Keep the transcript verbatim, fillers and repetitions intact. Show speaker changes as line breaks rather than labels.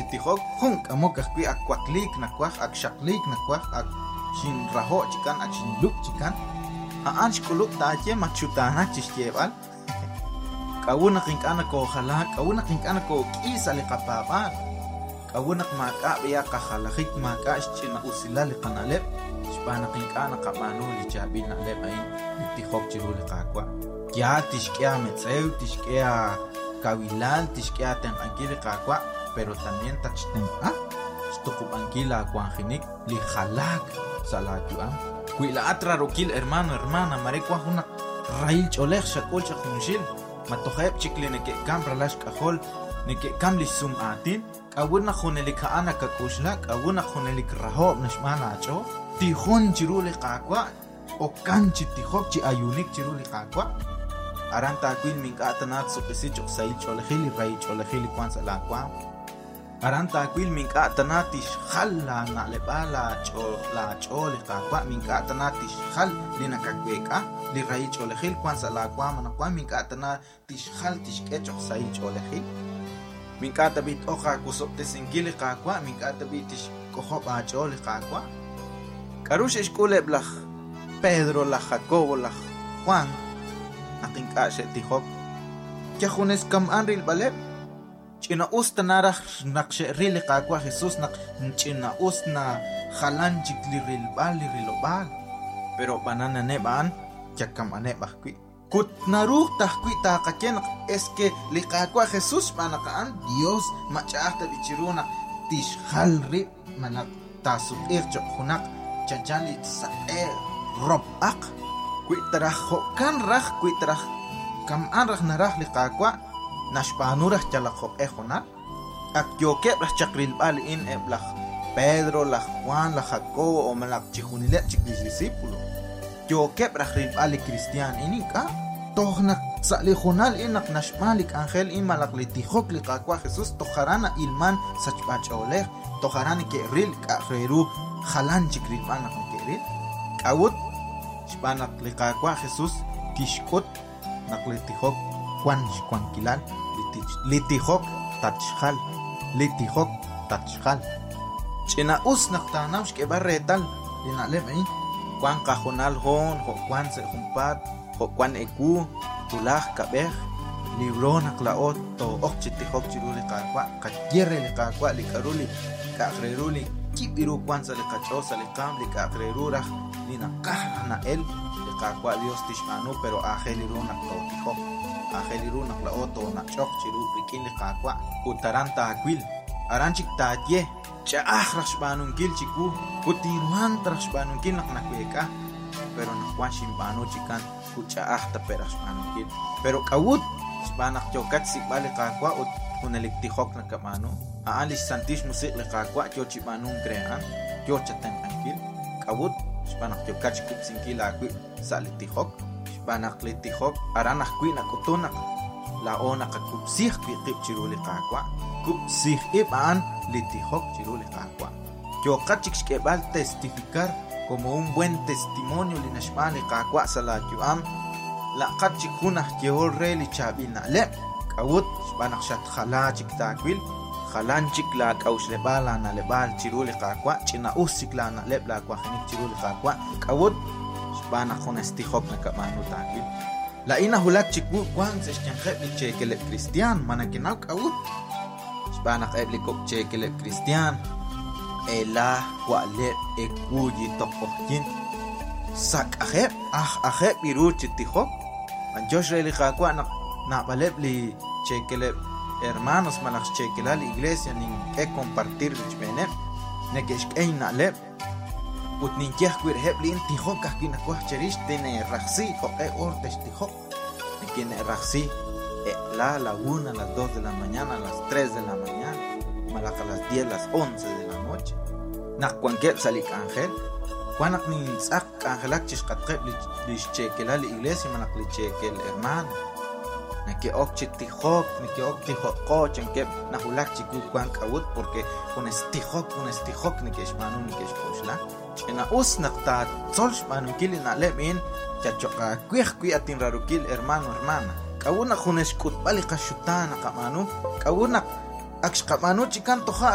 tihok hunk amok akwi akwaklik nakwak akshaklik nakwak ak shin raho chikan ak shin luk chikan aan shkuluk taje machutana chishkebal kawuna kinkana ko khala kawuna kinkana ko kisa liqapapa kawuna maka biya ka khalakik maka china usila liqanalep shbana kinkana qabanu li chabina lep ay tihok chiru liqaqwa ya tishkia metzeu tishkia kawilan tishkia ten ankili qaqwa pero también tachten ah stukup ankila kwanjinik li khalak salatuam kuila atra rokil hermano hermana marekwa huna rail cholej shakol chakhunshil matokheb chikli neke kampra lash kahol neke kamli sum atin kawuna khonelik ana kakushla kawuna khonelik rahob nashmana acho tihon chirule qaqwa o kanchi tihok chi ayunik chirule qaqwa aranta kuil minkatanat supesi choksai cholejili rai cholejili kwansa la kwa aranta kuil minkatanat khalla na lebala cho la chole qaqwa minkatanat khal lina kakweka li rai cholejil kwansa la kwa mana kwa minkatanat khal tishke choksai cholejil minkatabit oqa kusopte singili qaqwa minkatabit kohoba chole qaqwa karush eskule blach Pedro la Jacobo la Juan aking kashe tihok kya khunes kam anril balep china usta narah nakshe rile qaqwa Jesus nak china usna khalanchik liril bal lirilobal pero banana neban kya kam ane bahkwi kut naruh tahkwi taqaken es que liqaqwa Jesus manakaan Dios machahta bichiruna tishkhalri manak tasuk ircho khunak chachali saer rob ak kuitrah kan rah kuitrah kam anrah narah liqaqwa nashpanurah chalaqo ehona ak yoke rah chakril bal in eblah Pedro la Juan la Jacobo o malak chihunile chik discípulo yoke rah ril bal cristian inika tohna salihunal inak nashmalik angel in malak litihok liqaqwa Jesus toharana ilman sachbachole toharani ke ril kahreru khalan chikril manak ke ril awut Shpanak liqaqwa Jesus kishkut naklitihok Juan Juan kilal litihok tachhal litihok tachhal china us naqtanam shke barretal linalem ay Juan qajonal hon ho Juan se humpat ho Juan eku tulah kabeh libro naqlaot to okchitihok chiruli qaqwa qakyere liqaqwa likaruli kaqreruli kibiru Juan sa liqacho sa liqam liqaqrerura lina kahna el liqaqwa Dios tishmanu pero ajeliru naqtotijo ajeliru naqlaoto naqchok chiru rikin liqaqwa utaranta aquil aranchik taye chaah rashbanun kil chiku utiruan trashbanun kil naqnakweka pero naqwan shimpanu chikan kuchaah ta perashbanun kil pero kawut shbanak chokat sikbali qaqwa ut unaliktijok nakamano aalis santis musik liqaqwa yo chibanun crean yo chatan ankil kawut Shpanak yokat shkip sinkila akwi sa litihok Shpanak litihok aranah kwi na kutunak laona ka kupsih kwi kip chiru liqaqwa kupsih iban litihok chiru liqaqwa yokat shkebal testificar como un buen testimonio linashpan liqaqwa sa la yuam laqat chikunah kehol re li chabina le kawut Shpanak shat khala chiktakwil khalanchik la kauslebala na lebal chiruli qaqwa china usikla na lebla kwa khinik chiruli qaqwa kawut shbana khonestihok na kamanu takil la ina hulak chikbu kwan se shkenkheb li chekele cristian manakinaw kawut shbana qebli kok chekele cristian ela kwale ekuji tokohin sak aheb ah aheb iru chitihok anjosh re li qaqwa na na baleb li chekele hermanos malach chekela la iglesia nin que compartir bichbene ne que shkeina le ut nin keh kwir hebli in tihok kina kwah cherish tene raxi ho e ortes tihok ne que ne raxi e la la una a las dos de la mañana a las tres de la mañana malach a las diez a las once de la noche na cuanque salik ángel cuanak nin sak angelak chishqatqeb li chekela la iglesia malach li chekel hermano que okchitihok ni que oktihok chenke na hulak chiku kwan kawut porque con estihok con estihok ni que shmanu ni que shkoshla chena us naqta sol shmanu kili na lemin chachoka kwih kwi atin rarukil hermano hermana kawuna khunesh kut bali qashutana qamanu kawuna aksh qamanu chikan toha